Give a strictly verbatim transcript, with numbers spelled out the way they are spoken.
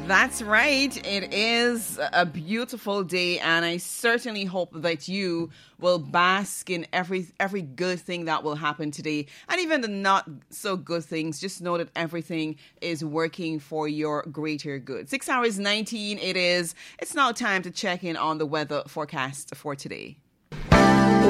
That's right. It is a beautiful day, and I certainly hope that you will bask in every every good thing that will happen today. And even the not so good things, just know that everything is working for your greater good. Six hours nineteen it is. It's now time to check in on the weather forecast for today.